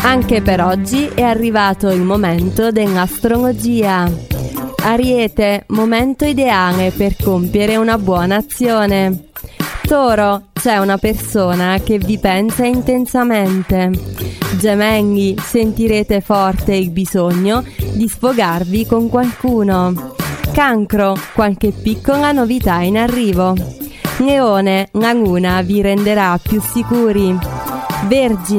Anche per oggi è arrivato il momento dell'astrologia. Ariete, momento ideale per compiere una buona azione. Toro, c'è una persona che vi pensa intensamente. Gemelli, sentirete forte il bisogno di sfogarvi con qualcuno. Cancro, qualche piccola novità in arrivo. Leone, la luna vi renderà più sicuri. Vergine,